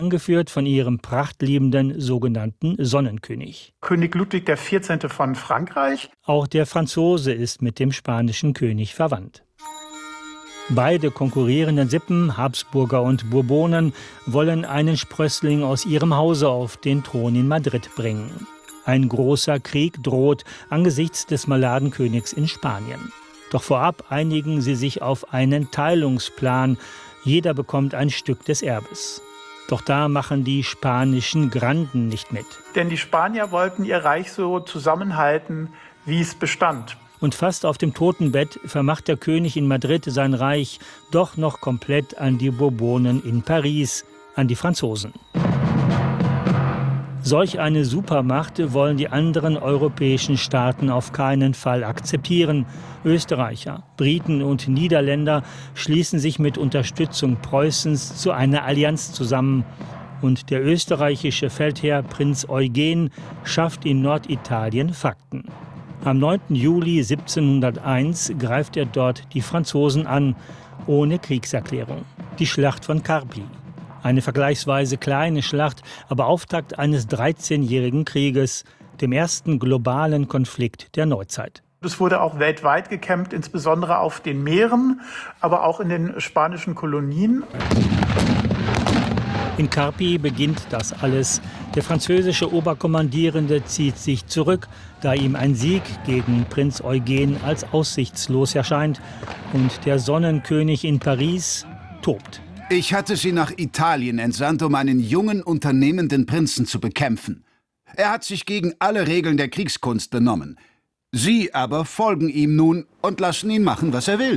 angeführt von ihrem prachtliebenden sogenannten Sonnenkönig. König Ludwig XIV. Von Frankreich. Auch der Franzose ist mit dem spanischen König verwandt. Beide konkurrierenden Sippen, Habsburger und Bourbonen, wollen einen Sprössling aus ihrem Hause auf den Thron in Madrid bringen. Ein großer Krieg droht angesichts des Maladenkönigs in Spanien. Doch vorab einigen sie sich auf einen Teilungsplan. Jeder bekommt ein Stück des Erbes. Doch da machen die spanischen Granden nicht mit. Denn die Spanier wollten ihr Reich so zusammenhalten, wie es bestand. Und fast auf dem Totenbett vermacht der König in Madrid sein Reich doch noch komplett an die Bourbonen in Paris, an die Franzosen. Solch eine Supermacht wollen die anderen europäischen Staaten auf keinen Fall akzeptieren. Österreicher, Briten und Niederländer schließen sich mit Unterstützung Preußens zu einer Allianz zusammen. Und der österreichische Feldherr Prinz Eugen schafft in Norditalien Fakten. Am 9. Juli 1701 greift er dort die Franzosen an, ohne Kriegserklärung. Die Schlacht von Carpi. Eine vergleichsweise kleine Schlacht, aber Auftakt eines 13-jährigen Krieges, dem ersten globalen Konflikt der Neuzeit. Es wurde auch weltweit gekämpft, insbesondere auf den Meeren, aber auch in den spanischen Kolonien. In Carpi beginnt das alles. Der französische Oberkommandierende zieht sich zurück, da ihm ein Sieg gegen Prinz Eugen als aussichtslos erscheint. Und der Sonnenkönig in Paris tobt. Ich hatte sie nach Italien entsandt, um einen jungen, unternehmenden Prinzen zu bekämpfen. Er hat sich gegen alle Regeln der Kriegskunst benommen. Sie aber folgen ihm nun und lassen ihn machen, was er will.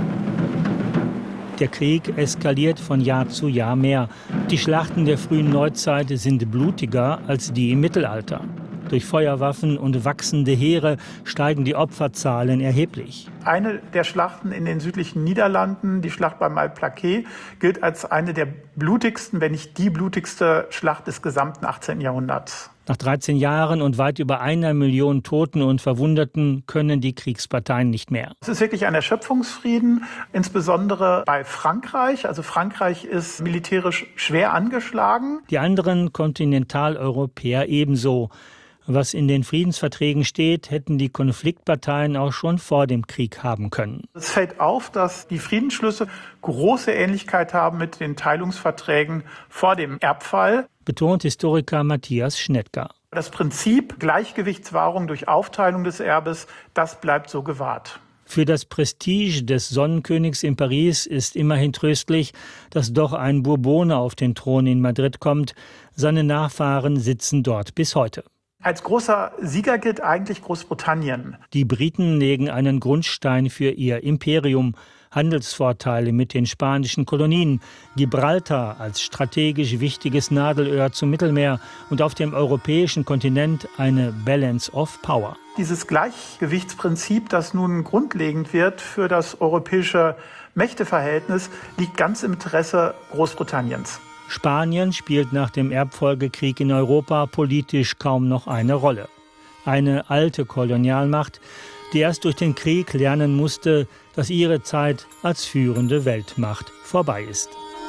Der Krieg eskaliert von Jahr zu Jahr mehr. Die Schlachten der frühen Neuzeit sind blutiger als die im Mittelalter. Durch Feuerwaffen und wachsende Heere steigen die Opferzahlen erheblich. Eine der Schlachten in den südlichen Niederlanden, die Schlacht bei Malplaquet, gilt als eine der blutigsten, wenn nicht die blutigste Schlacht des gesamten 18. Jahrhunderts. Nach 13 Jahren und weit über 1 Million Toten und Verwundeten können die Kriegsparteien nicht mehr. Es ist wirklich ein Erschöpfungsfrieden, insbesondere bei Frankreich. Also Frankreich ist militärisch schwer angeschlagen. Die anderen Kontinentaleuropäer ebenso. Was in den Friedensverträgen steht, hätten die Konfliktparteien auch schon vor dem Krieg haben können. Es fällt auf, dass die Friedensschlüsse große Ähnlichkeit haben mit den Teilungsverträgen vor dem Erbfall, betont Historiker Matthias Schnettger. Das Prinzip Gleichgewichtswahrung durch Aufteilung des Erbes, das bleibt so gewahrt. Für das Prestige des Sonnenkönigs in Paris ist immerhin tröstlich, dass doch ein Bourbone auf den Thron in Madrid kommt. Seine Nachfahren sitzen dort bis heute. Als großer Sieger gilt eigentlich Großbritannien. Die Briten legen einen Grundstein für ihr Imperium. Handelsvorteile mit den spanischen Kolonien, Gibraltar als strategisch wichtiges Nadelöhr zum Mittelmeer und auf dem europäischen Kontinent eine Balance of Power. Dieses Gleichgewichtsprinzip, das nun grundlegend wird für das europäische Mächteverhältnis, liegt ganz im Interesse Großbritanniens. Spanien spielt nach dem Erbfolgekrieg in Europa politisch kaum noch eine Rolle. Eine alte Kolonialmacht, die erst durch den Krieg lernen musste, dass ihre Zeit als führende Weltmacht vorbei ist.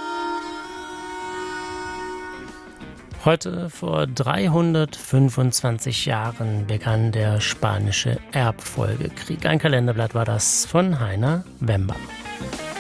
Heute vor 325 Jahren begann der spanische Erbfolgekrieg. Ein Kalenderblatt war das von Heiner Wember.